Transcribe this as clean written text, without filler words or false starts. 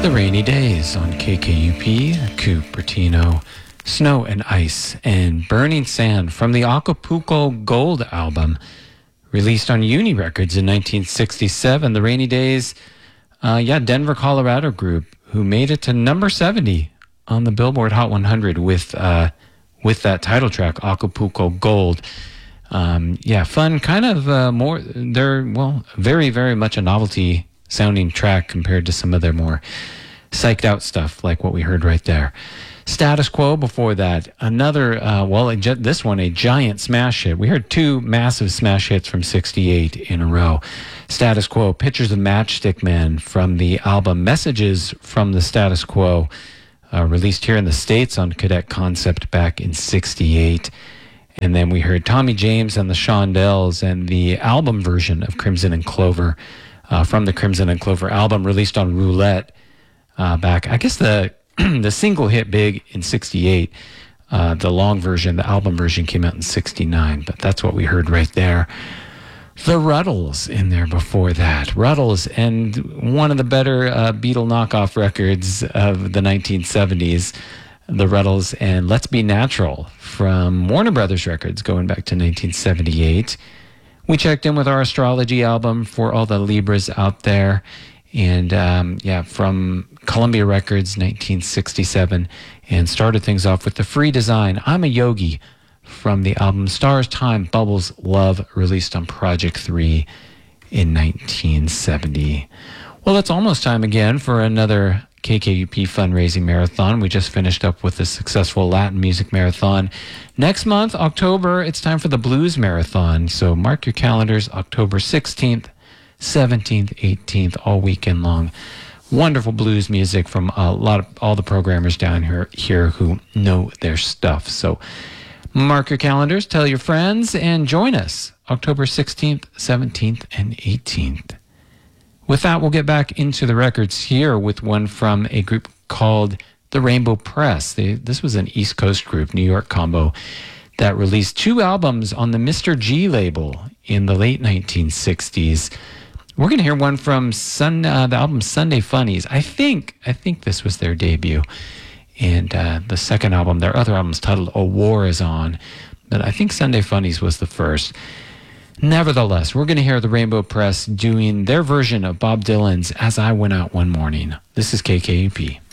The Rainy Days on KKUP, Cupertino, Snow and Ice, and Burning Sand from the Acapulco Gold album, released on Uni Records in 1967. The Rainy Days, Denver, Colorado group who made it to number 70 on the Billboard Hot 100 with that title track, Acapulco Gold. Fun, kind of very, very much a novelty sounding track compared to some of their more psyched out stuff like what we heard right there. Status Quo before that, another this one a giant smash hit. We heard two massive smash hits from 68 in a row. Status Quo, Pictures of Matchstick Men from the album Messages from the Status Quo, released here in the States on Cadet Concept back in 68. And then we heard Tommy James and the Shondells and the album version of Crimson and Clover, from the Crimson and Clover album, released on Roulette back, I guess the single hit big in 68. The long version, the album version, came out in 69, but that's what we heard right there. The Ruddles in there before that. Ruddles, and one of the better Beatle knockoff records of the 1970s, The Ruddles and Let's Be Natural from Warner Brothers Records going back to 1978. We checked in with our astrology album for all the Libras out there. And from Columbia Records, 1967, and started things off with the Free Design, I'm a Yogi, from the album Stars, Time, Bubbles, Love, released on Project 3 in 1970. Well, it's almost time again for another KKUP fundraising marathon. We just finished up with a successful Latin music marathon. Next month, October, it's time for the Blues Marathon. So mark your calendars, October 16th, 17th, 18th, all weekend long. Wonderful blues music from all the programmers down here who know their stuff. So mark your calendars, tell your friends, and join us October 16th, 17th, and 18th. With that, we'll get back into the records here with one from a group called the Rainbow Press. This was an East Coast group, New York combo, that released two albums on the Mr. G label in the late 1960s. We're going to hear one from the album Sunday Funnies. I think this was their debut. And the second album, their other album, is titled A War Is On. But I think Sunday Funnies was the first. Nevertheless, we're going to hear the Rainbow Press doing their version of Bob Dylan's As I Went Out One Morning. This is KKUP.